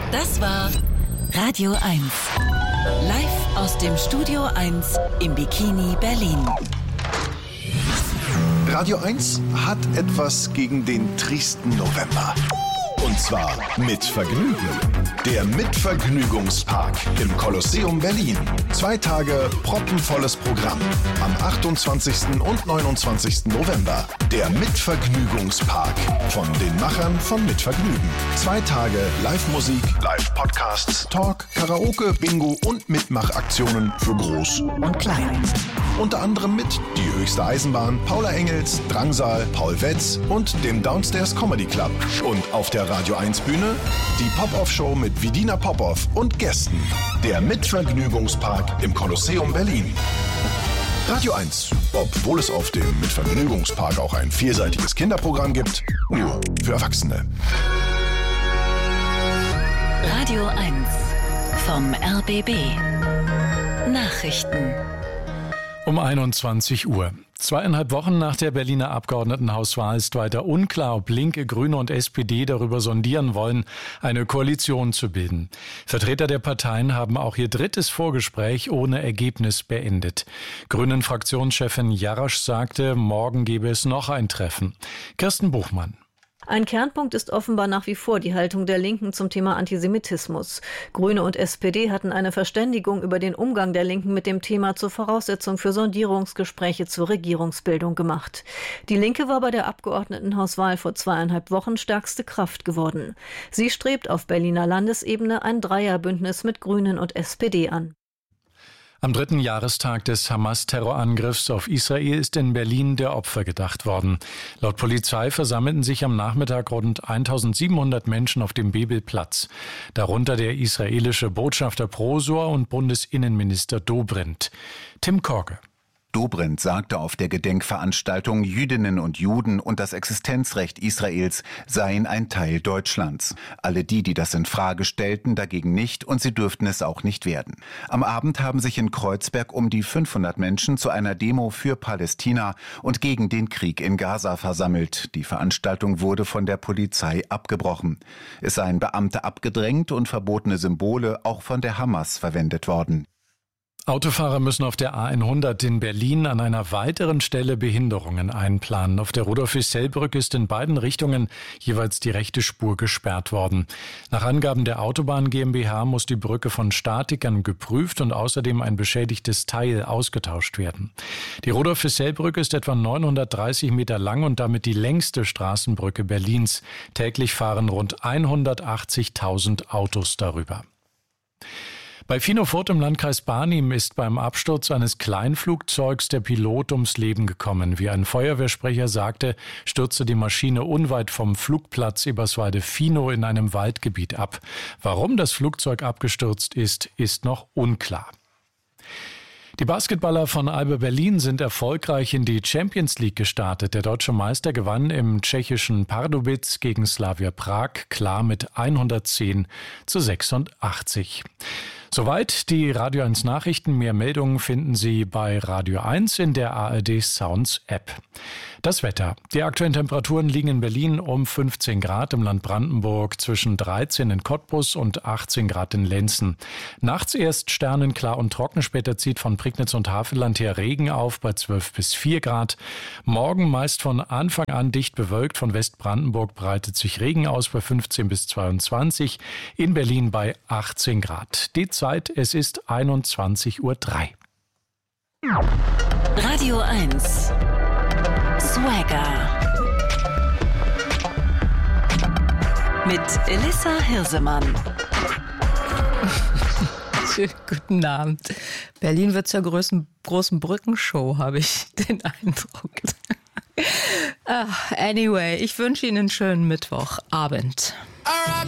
Das war Radio 1. Live aus dem Studio 1 im Bikini Berlin. Radio 1 hat etwas gegen den tristen November. Und zwar mit Vergnügen. Der Mitvergnügungspark im Kolosseum Berlin. 2 Tage proppenvolles Programm. Am 28. und 29. November. Der Mitvergnügungspark von den Machern von Mitvergnügen. 2 Tage Live-Musik, Live-Podcasts, Talk, Karaoke, Bingo und Mitmachaktionen für Groß und Klein. Unter anderem mit Die höchste Eisenbahn, Paula Engels, Drangsal, Paul Wetz und dem Downstairs Comedy Club. Und auf der Radio 1 Bühne die Pop-Off-Show mit Vidina Popov und Gästen. Der Mitvergnügungspark im Kolosseum Berlin. Radio 1, obwohl es auf dem Mitvergnügungspark auch ein vielseitiges Kinderprogramm gibt, nur für Erwachsene. Radio 1 vom RBB. Nachrichten. Um 21 Uhr. 2,5 Wochen nach der Berliner Abgeordnetenhauswahl ist weiter unklar, ob Linke, Grüne und SPD darüber sondieren wollen, eine Koalition zu bilden. Vertreter der Parteien haben auch ihr drittes Vorgespräch ohne Ergebnis beendet. Grünen-Fraktionschefin Jarasch sagte, morgen gebe es noch ein Treffen. Kirsten Buchmann. Ein Kernpunkt ist offenbar nach wie vor die Haltung der Linken zum Thema Antisemitismus. Grüne und SPD hatten eine Verständigung über den Umgang der Linken mit dem Thema zur Voraussetzung für Sondierungsgespräche zur Regierungsbildung gemacht. Die Linke war bei der Abgeordnetenhauswahl vor 2,5 Wochen stärkste Kraft geworden. Sie strebt auf Berliner Landesebene ein Dreierbündnis mit Grünen und SPD an. Am 3. Jahrestag des Hamas-Terrorangriffs auf Israel ist in Berlin der Opfer gedacht worden. Laut Polizei versammelten sich am Nachmittag rund 1700 Menschen auf dem Bebelplatz. Darunter der israelische Botschafter Prosor und Bundesinnenminister Dobrindt. Tim Korke. Dobrindt sagte auf der Gedenkveranstaltung, Jüdinnen und Juden und das Existenzrecht Israels seien ein Teil Deutschlands. Alle die das in Frage stellten, dagegen nicht und sie dürften es auch nicht werden. Am Abend haben sich in Kreuzberg um die 500 Menschen zu einer Demo für Palästina und gegen den Krieg in Gaza versammelt. Die Veranstaltung wurde von der Polizei abgebrochen. Es seien Beamte abgedrängt und verbotene Symbole auch von der Hamas verwendet worden. Autofahrer müssen auf der A100 in Berlin an einer weiteren Stelle Behinderungen einplanen. Auf der Rudolf-Wissell-Brücke ist in beiden Richtungen jeweils die rechte Spur gesperrt worden. Nach Angaben der Autobahn GmbH muss die Brücke von Statikern geprüft und außerdem ein beschädigtes Teil ausgetauscht werden. Die Rudolf-Wissell-Brücke ist etwa 930 Meter lang und damit die längste Straßenbrücke Berlins. Täglich fahren rund 180.000 Autos darüber. Bei Finofurt im Landkreis Barnim ist beim Absturz eines Kleinflugzeugs der Pilot ums Leben gekommen. Wie ein Feuerwehrsprecher sagte, stürzte die Maschine unweit vom Flugplatz Eberswalde-Finow in einem Waldgebiet ab. Warum das Flugzeug abgestürzt ist, ist noch unklar. Die Basketballer von Alba Berlin sind erfolgreich in die Champions League gestartet. Der deutsche Meister gewann im tschechischen Pardubic gegen Slavia Prag klar mit 110:86. Soweit die Radio 1 Nachrichten. Mehr Meldungen finden Sie bei Radio 1 in der ARD Sounds App. Das Wetter. Die aktuellen Temperaturen liegen in Berlin um 15 Grad, im Land Brandenburg zwischen 13 in Cottbus und 18 Grad in Lenzen. Nachts erst sternenklar und trocken, später zieht von Prignitz und Havelland her Regen auf bei 12 bis 4 Grad. Morgen meist von Anfang an dicht bewölkt, von Westbrandenburg breitet sich Regen aus bei 15 bis 22, in Berlin bei 18 Grad. Die Zeit, es ist 21:03 Uhr. Radio 1 Swagger mit Elissa Hirsemann. Schönen guten Abend. Berlin wird zur großen Brückenshow, habe ich den Eindruck. Anyway, ich wünsche Ihnen einen schönen Mittwochabend.